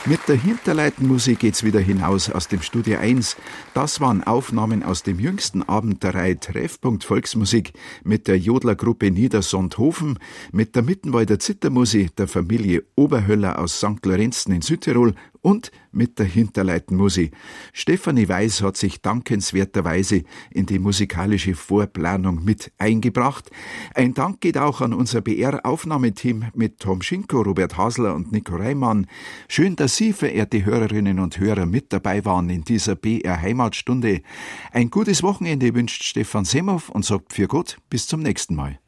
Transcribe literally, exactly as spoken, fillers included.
Mit der Hinterleitenmusik geht's wieder hinaus aus dem Studio eins. Das waren Aufnahmen aus dem jüngsten Abend der Reihe Treffpunkt Volksmusik mit der Jodlergruppe Niedersonthofen, mit der Mittenwalder Zittermusik der Familie Oberhöller aus Sankt Lorenzen in Südtirol und mit der Hinterleitenmusik. Stefanie Weiß hat sich dankenswerterweise in die musikalische Vorplanung mit eingebracht. Ein Dank geht auch an unser B R-Aufnahmeteam mit Tom Schinko, Robert Hasler und Nico Reimann. Schön, dass Sie, verehrte Hörerinnen und Hörer, mit dabei waren in dieser B R-Heimatstunde. Ein gutes Wochenende wünscht Stefan Semhoff und sagt für Gott bis zum nächsten Mal.